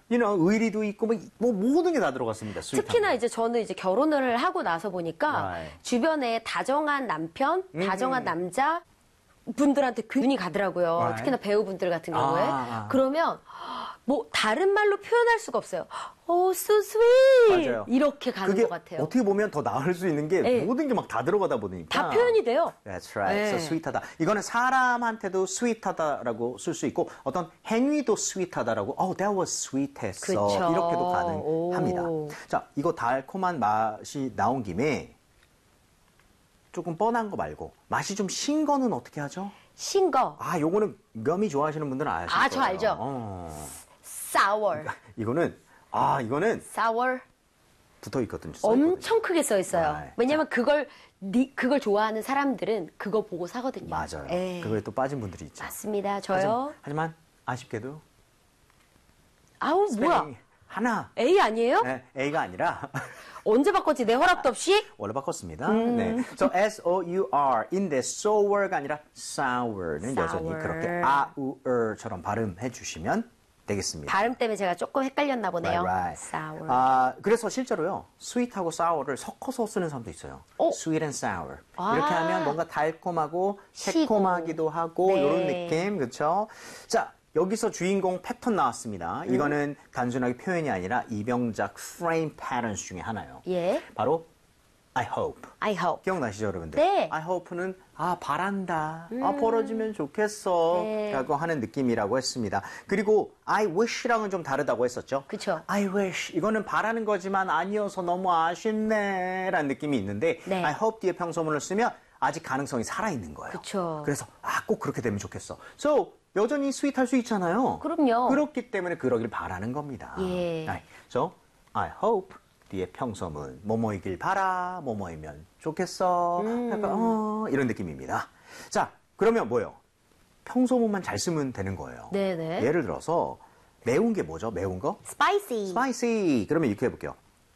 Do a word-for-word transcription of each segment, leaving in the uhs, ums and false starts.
you know, 의리도 있고 뭐, 뭐 모든 게 다 들어갔습니다. 특히나 이제 저는 이제 결혼을 하고 나서 보니까 Right. 주변에 다정한 남편, 음. 다정한 남자 분들한테 눈이 가더라고요. Right. 특히나 배우분들 같은 경우에. 아, 아. 그러면 뭐 다른 말로 표현할 수가 없어요. 오, so sweet. 맞아요. 이렇게 가는 그게 것 같아요. 어떻게 보면 더 나을 수 있는 게 네. 모든 게 막 다 들어가다 보니까 다 표현이 돼요. That's right. 네. So sweet하다. 이거는 사람한테도 sweet하다라고 쓸 수 있고 어떤 행위도 sweet하다라고 oh, that was sweet했어. 그쵸. 이렇게도 가능합니다. 오. 자, 이거 달콤한 맛이 나온 김에 조금 뻔한 거 말고 맛이 좀 신 거는 어떻게 하죠? 신 거. 아, 요거는 gummy 좋아하시는 분들은 아실 거예요. 아, 저 알죠. 어. sour. 이거는 아, 이거는 sour. 붙어 있거든요. 써 있거든요. 엄청 크게 써 있어요. 네. 왜냐면 그걸 니, 그걸 좋아하는 사람들은 그거 보고 사거든요. 맞아요. 예. 그거에 또 빠진 분들이 있죠. 맞습니다. 저요. 하지만, 하지만 아쉽게도 아우 뭐야? 스펠링 하나. A 아니에요? 네, A가 아니라 언제 바꿨지? 내 허락도 없이? 원래 바꿨습니다. 음. 네. So S O U R인데 sour가 아니라 sour는 sour. 여전히 그렇게 아우얼처럼 발음해 주시면 되겠습니다. 발음 때문에 제가 조금 헷갈렸나 보네요. Right, right. sour. 아, 그래서 실제로요. sweet하고 sour를 섞어서 쓰는 사람도 있어요. 오. sweet and sour. 아. 이렇게 하면 뭔가 달콤하고 시고. 새콤하기도 하고 네. 이런 느낌. 그렇죠? 자, 여기서 주인공 패턴 나왔습니다. 음. 이거는 단순하게 표현이 아니라 이병작 프레임 패턴스 중에 하나예요. 예. 바로 I hope. I hope. 기억나시죠, 여러분들? 네. I hope는 아, 바란다. 아, 벌어지면 좋겠어. 네. 라고 하는 느낌이라고 했습니다. 그리고 I wish랑은 좀 다르다고 했었죠. 그쵸. I wish. 이거는 바라는 거지만 아니어서 너무 아쉽네. 라는 느낌이 있는데 네. I hope 뒤에 평소문을 쓰면 아직 가능성이 살아있는 거예요. 그쵸. 그래서 아, 꼭 그렇게 되면 좋겠어. So, 여전히 스윗할 수 있잖아요. 그럼요. 그렇기 때문에 그러길 바라는 겁니다. 예. Right. So, I hope 뒤에 평서문 뭐뭐이길 바라 뭐뭐이면 좋겠어 음. 약간 어 이런 느낌입니다. 자, 그러면 뭐예요? 평소문만 잘 쓰면 되는 거예요. 네네. 예를 들어서 매운 게 뭐죠? 매운 거? spicy. spicy. 그러면 이렇게 해볼게요.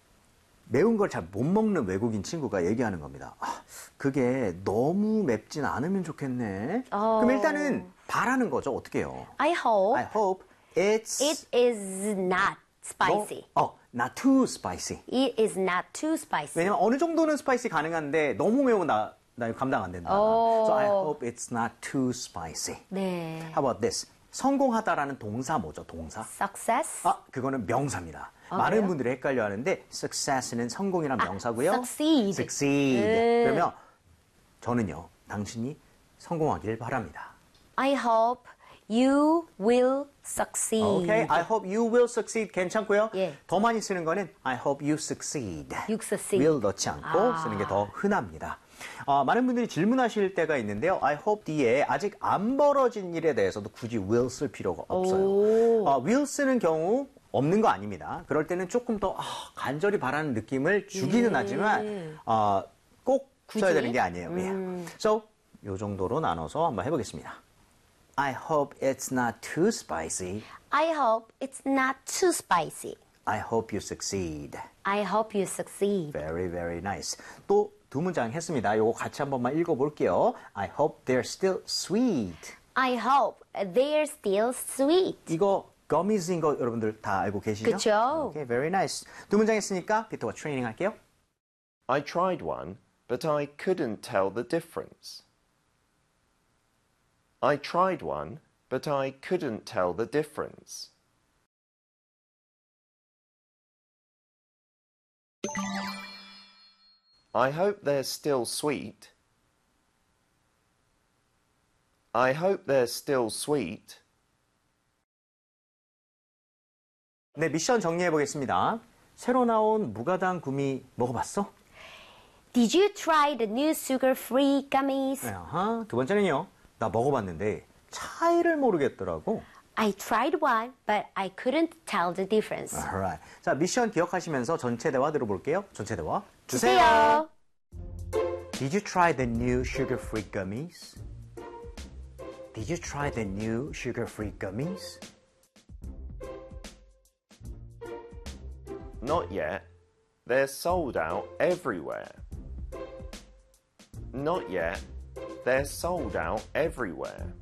매운 걸 잘 못 먹는 외국인 친구가 얘기하는 겁니다. 아, 그게 너무 맵진 않으면 좋겠네. 어. 그럼 일단은 바라는 거죠. 어떻게 해요? I hope I hope it's it is not spicy. 너, 어, not too spicy. It is not too spicy. 왜냐면 어느 정도는 스파이시 가능한데 너무 매우면 나, 나 감당 안 된다. 오. So I hope it's not too spicy. 네. How about this? 성공하다라는 동사 뭐죠? 동사? success. 아, 그거는 명사입니다. 아, 많은 그래요? 분들이 헷갈려 하는데 success는 성공이란 아, 명사고요. succeed. succeed. 음. 그러면 저는요. 당신이 성공하길 바랍니다. I hope you will succeed. Okay, I hope you will succeed 괜찮고요. 예. 더 많이 쓰는 거는 I hope you succeed. You succeed. will 넣지 않고 아. 쓰는 게 더 흔합니다. 어, 많은 분들이 질문하실 때가 있는데요. I hope 뒤에 아직 안 벌어진 일에 대해서도 굳이 will 쓸 필요가 없어요. 오. 어, will 쓰는 경우 없는 거 아닙니다. 그럴 때는 조금 더 아, 간절히 바라는 느낌을 주기는 예. 하지만 어, 꼭 굳이? 써야 되는 게 아니에요. 음. Yeah. So, 요 정도로 나눠서 한번 해보겠습니다. I hope it's not too spicy. I hope it's not too spicy. I hope you succeed. I hope you succeed. Very, very nice. 또 두 문장 했습니다. 요거 같이 한 번만 읽어볼게요. I hope they're still sweet. I hope they're still sweet. 이거 gummies인 거 여러분들 다 알고 계시죠? 그쵸. Okay, very nice. 두 문장 했으니까 피터가 트레이닝 할게요. I tried one, but I couldn't tell the difference. I tried one, but I couldn't tell the difference. I hope they're still sweet. I hope they're still sweet. 네, 미션 정리해 보겠습니다. 새로 나온 무가당 구미 먹어봤어? Did you try the new sugar-free gummies? 네, 아하. 두 번째는요. 나 먹어봤는데 차이를 모르겠더라고. I tried one, but I couldn't tell the difference. Alright. 자, 미션 기억하시면서 전체 대화 들어볼게요. 전체 대화 주세요. 주세요. Did you try the new sugar-free gummies? Did you try the new sugar-free gummies? Not yet. They're sold out everywhere. Not yet. They're sold out everywhere.